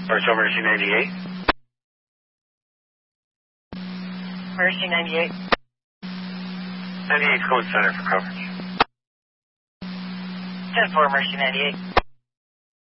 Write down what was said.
Marshall Mercy 98. Mercy 98. 98 code center for coverage. 10-4 Mercy 98.